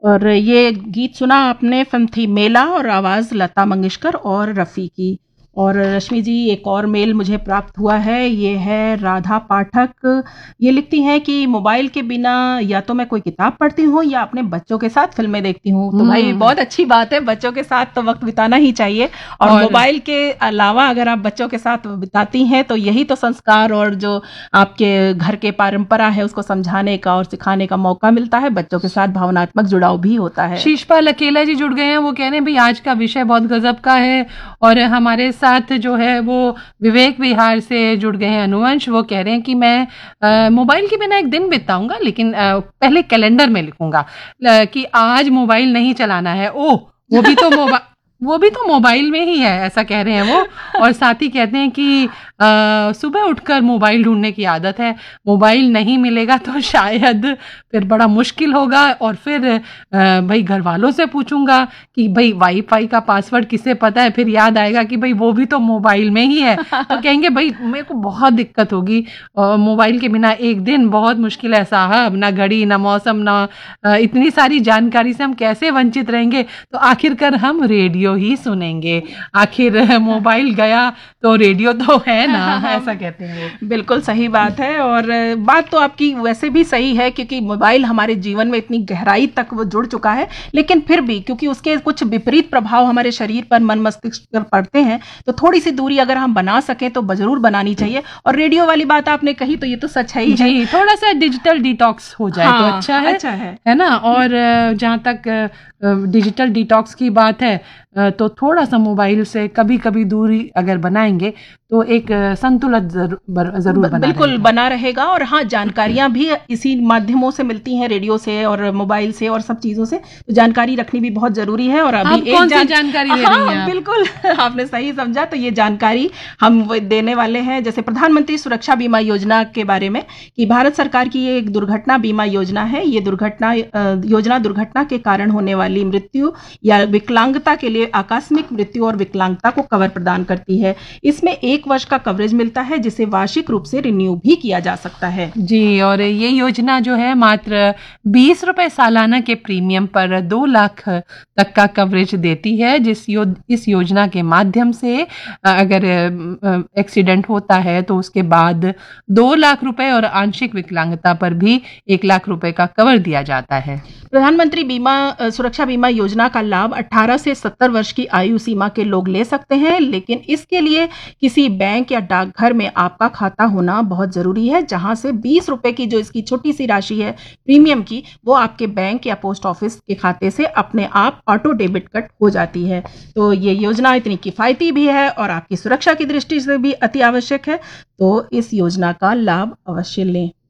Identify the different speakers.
Speaker 1: और ये गीत सुना आपने, फिल्म थी मेला और आवाज़ लता मंगेशकर और रफ़ी की। और रश्मि जी, एक और मेल मुझे प्राप्त हुआ है, ये है राधा पाठक। ये लिखती हैं कि मोबाइल के बिना या तो मैं कोई किताब पढ़ती हूँ या अपने बच्चों के साथ फिल्में देखती हूँ। तो भाई बहुत अच्छी बात है, बच्चों के साथ तो वक्त बिताना ही चाहिए। और मोबाइल के अलावा अगर आप बच्चों के साथ बिताती हैं तो यही तो संस्कार और जो आपके घर के परंपरा है उसको समझाने का और सिखाने का मौका मिलता है। बच्चों के साथ भावनात्मक जुड़ाव भी होता है।
Speaker 2: शीशपाल अकेला जी जुड़ गए हैं, वो कह रहे हैं भाई आज का विषय बहुत गजब का है। और हमारे साथ जो है वो विवेक विहार से जुड़ गए हैं अनुवंश, वो कह रहे हैं कि मैं मोबाइल के बिना एक दिन बिताऊंगा, लेकिन पहले कैलेंडर में लिखूंगा कि आज मोबाइल नहीं चलाना है। ओह, वो भी तो मोबाइल में ही है, ऐसा कह रहे हैं वो। और साथ ही कहते हैं कि सुबह उठकर मोबाइल ढूंढने की आदत है, मोबाइल नहीं मिलेगा तो शायद फिर बड़ा मुश्किल होगा। और फिर भाई घर वालों से पूछूंगा कि भाई वाईफाई का पासवर्ड किसे पता है, फिर याद आएगा कि भाई वो भी तो मोबाइल में ही है। तो कहेंगे भाई मेरे को बहुत दिक्कत होगी, मोबाइल के बिना एक दिन बहुत मुश्किल है साहब, ना घड़ी ना मौसम ना इतनी सारी जानकारी से हम कैसे वंचित रहेंगे। तो आखिरकार हम रेडियो ही सुनेंगे, आखिर मोबाइल गया तो रेडियो तो है ना, ऐसा कहते हैं।
Speaker 1: बिल्कुल सही बात है। और बात तो आपकी वैसे भी सही है, क्योंकि मोबाइल हमारे जीवन में इतनी गहराई तक वो जुड़ चुका है, लेकिन फिर भी क्योंकि उसके कुछ विपरीत प्रभाव हमारे शरीर पर, मन मस्तिष्क पर पड़ते हैं, तो थोड़ी सी दूरी अगर हम बना सकें तो जरूर बनानी चाहिए। और रेडियो वाली बात आपने कही तो ये तो सच है ही
Speaker 2: जी है। थोड़ा सा डिजिटल डिटॉक्स हो जाए तो अच्छा है ना। और जहाँ तक डिजिटल डिटॉक्स की बात है तो थोड़ा सा मोबाइल से कभी कभी दूरी अगर बनाएंगे तो एक संतुलन जरूर
Speaker 1: बिल्कुल बना रहेगा। और हाँ, जानकारियां भी इसी माध्यमों से मिलती हैं, रेडियो से और मोबाइल से और सब चीजों से, तो जानकारी रखनी भी बहुत जरूरी है। और अभी
Speaker 2: एक जानकारी दे रही हैं?
Speaker 1: बिल्कुल आपने सही समझा। तो ये जानकारी हम देने वाले हैं, जैसे प्रधानमंत्री सुरक्षा बीमा योजना के बारे में, कि भारत सरकार की ये एक दुर्घटना बीमा योजना है। ये योजना दुर्घटना के कारण होने वाली मृत्यु या विकलांगता के लिए आकस्मिक मृत्यु और विकलांगता को कवर प्रदान करती है। इसमें 1 वर्ष का कवरेज मिलता है, जिसे वार्षिक रूप से रिन्यू भी किया जा सकता है।
Speaker 2: जी, और ये योजना जो है मात्र 20 रुपए सालाना के प्रीमियम पर 2 लाख तक का कवरेज देती है। इस योजना के माध्यम से अगर एक्सीडेंट होता है तो उसके बाद 2 लाख रुपए और आंशिक विकलांगता पर भी 1 लाख रुपए का कवर दिया जाता है।
Speaker 1: प्रधानमंत्री सुरक्षा बीमा योजना का लाभ 18 से 70 वर्ष की आयु सीमा के लोग ले सकते हैं, लेकिन इसके लिए किसी बैंक या डाकघर में आपका खाता होना बहुत जरूरी है, जहां से 20 रुपए की जो इसकी छोटी सी राशि है प्रीमियम की, वो आपके बैंक या पोस्ट ऑफिस के खाते से अपने आप ऑटो डेबिट कट हो जाती है। तो ये योजना इतनी किफायती भी है और आपकी सुरक्षा की दृष्टि से भी अति आवश्यक है, तो इस योजना का लाभ अवश्य लें।